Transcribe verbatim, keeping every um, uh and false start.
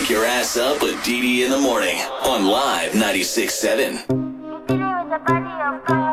Wake your ass up with Dee Dee in the morning on Live ninety-six point seven. You feel it with the body of God.